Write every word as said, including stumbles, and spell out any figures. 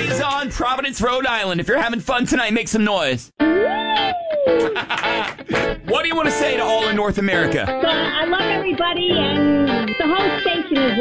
Party's on Providence, Rhode Island. If you're having fun tonight, make some noise. What do you want to say to all in North America? So I love everybody, and the whole station is